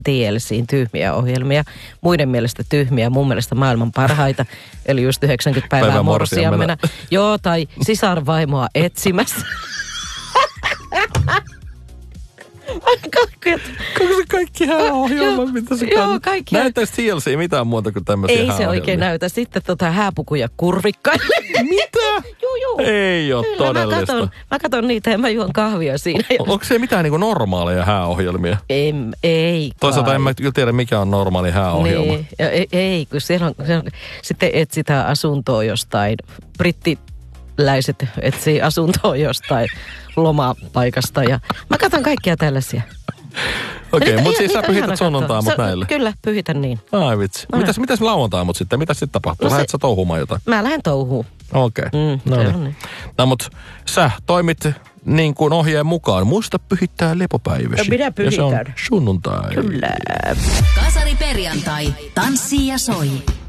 TLC:n tyhmiä ohjelmia. Muiden mielestä tyhmiä, mun mielestä maailman parhaita. Eli just 90 päivää morsiammena. Joo, tai sisarvaimoa etsimässä. Kaikki hääohjelmat, mitä se joo, kaikki. Näyttäisi TLC mitään muuta kuin tämmöisiä Ei hääohjelmia. se oikein näytä. Sitten hääpukuja kurvikkaille. Mitä? Joo. Ei ole kyllä, todellista. Mä katon niitä ja mä juon kahvia siinä. Onko se mitään niinku normaaleja hääohjelmia? Ei Toisaalta en mä kyllä tiedä, mikä on normaali hääohjelma. Niin. Ja ei, kun siellä on, sitten etsitään asuntoa jostain. Brittiläiset etsii asuntoa jostain lomapaikasta ja mä katson kaikkia tällaisia. Okei, mutta siis sä pyhität sunnuntaamut näille. Kyllä, pyhitän niin. Ai vitsi. Mitäs lauantaamut sitten? Mitäs sitten tapahtuu? Lähdet sä touhumaan jotain? Mä lähden touhuun. Okei. Niin. No mut sä toimit niin kuin ohjeen mukaan. Muista pyhittää lepopäiväsi. No minä pyhitän. Ja se on sunnuntai. Kyllä. Kasari perjantai. Tanssii ja soi.